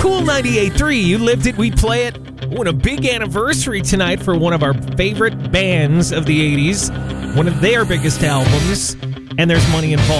Cool 98.3. You lived it, we play it. What a big anniversary tonight for one of our favorite bands of the 80s. One of their biggest albums. And there's money involved.